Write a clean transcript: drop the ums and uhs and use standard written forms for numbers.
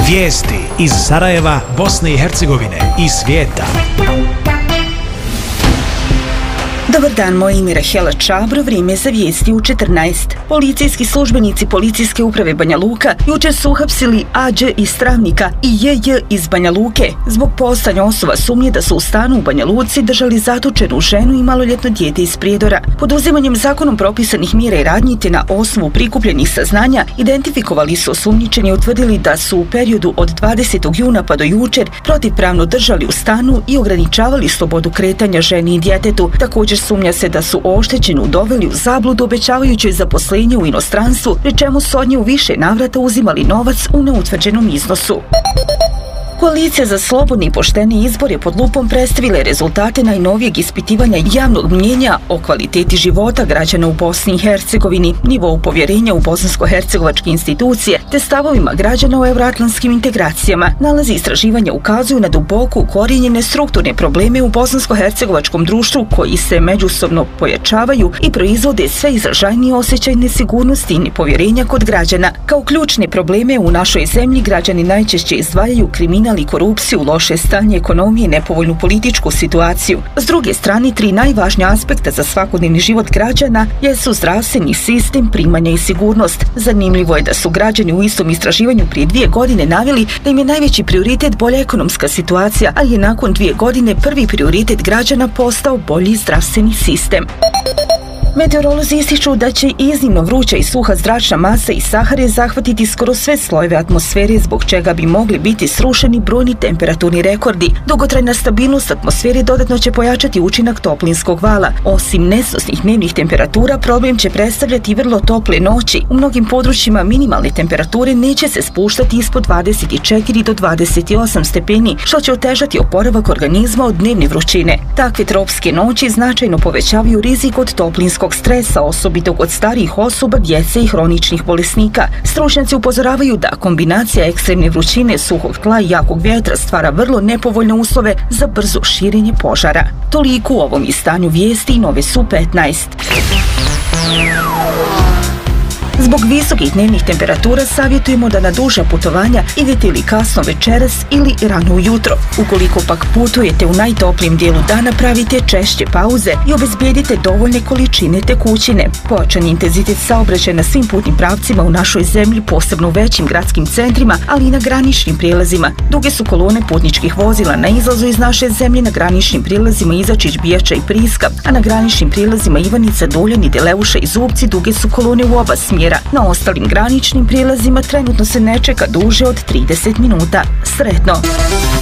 Vijesti iz Sarajeva, Bosne i Hercegovine i svijeta. Dobar dan, moje ime je Rahela Čabro, vrijeme za vijesti u 14. Policijski službenici Policijske uprave Banja Luka jučer su uhapsili Ađ iz Travnika i JJ iz Banja Luke zbog postojanja osoba sumnje da su u stanu u Banja Luci držali zatočenu ženu i maloljetno dijete iz Prijedora. Poduzimanjem zakonom propisanih mjera i radnji te na osnovu prikupljenih saznanja identifikovali su osumnjičeni i utvrdili da su u periodu od 20. juna pa do jučer protivpravno držali u stanu i ograničavali slobodu kretanja ženi i djetetu. Također sumnja se da su oštećenu doveli u zabludu obećavajući zaposlenje u inostranstvu, pri čemu su od nje u više navrata uzimali novac u neutvrđenom iznosu. Koalicija za slobodni i pošteni izbor je pod lupom predstavila rezultate najnovijeg ispitivanja javnog mnjenja o kvaliteti života građana u Bosni i Hercegovini, nivou povjerenja u bosansko-hercegovačke institucije te stavovima građana o euroatlantskim integracijama. Nalazi istraživanja ukazuju na duboko ukorijenjene strukturne probleme u bosansko-hercegovačkom društvu koji se međusobno pojačavaju i proizvode sve izražajniji osjećaj nesigurnosti i nepovjerenja kod građana. Kao ključne probleme u našoj zemlji građani najčešće izdvajaju kriminal i korupciju, loše stanje ekonomije, nepovoljnu političku situaciju. S druge strane, tri najvažnija aspekta za svakodnevni život građana jesu zdravstveni sistem, primanja i sigurnost. Zanimljivo je da su građani u istom istraživanju prije 2 godine naveli da im je najveći prioritet bolja ekonomska situacija, ali je nakon 2 godine prvi prioritet građana postao bolji zdravstveni sistem. Meteorolozi ističu da će iznimno vruća i suha zračna masa iz Sahare zahvatiti skoro sve slojeve atmosfere, zbog čega bi mogli biti srušeni brojni temperaturni rekordi. Dugotrajna stabilnost atmosfere dodatno će pojačati učinak toplinskog vala. Osim nesnosnih dnevnih temperatura, problem će predstavljati vrlo tople noći. U mnogim područjima minimalne temperature neće se spuštati ispod 24 do 28 stepeni, što će otežati oporavak organizma od dnevne vrućine. Takve tropske noći značajno povećavaju rizik od toplinskog stresa, osobito kod starijih osoba, djece i hroničnih bolesnika. Stručnjaci upozoravaju da kombinacija ekstremne vrućine, suhog tla i jakog vjetra stvara vrlo nepovoljne uslove za brzo širenje požara. Toliko u ovom izdanju vijesti i nove su 15. Zbog visokih dnevnih temperatura savjetujemo da na duža putovanja idete ili kasno večeras ili rano ujutro. Ukoliko pak putujete u najtoplijem dijelu dana, pravite češće pauze i obezbijedite dovoljne količine tekućine. Pojačan intenzitet saobraćaja na svim putnim pravcima u našoj zemlji, posebno u većim gradskim centrima, ali i na graničnim prijelazima. Duge su kolone putničkih vozila na izlazu iz naše zemlje na graničnim prijelazima Izačić, Bijača i Priska, a na graničnim prijelazima Ivanica, Duljani, Deleuša i Zubci duge su kolone u oba smjera. Na ostalim graničnim prijelazima trenutno se ne čeka duže od 30 minuta. Sretno!